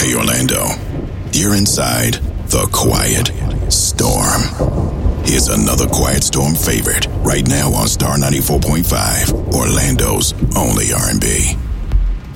Hey Orlando, you're inside the Quiet Storm. Here's another Quiet Storm favorite right now on Star 94.5, Orlando's only R&B.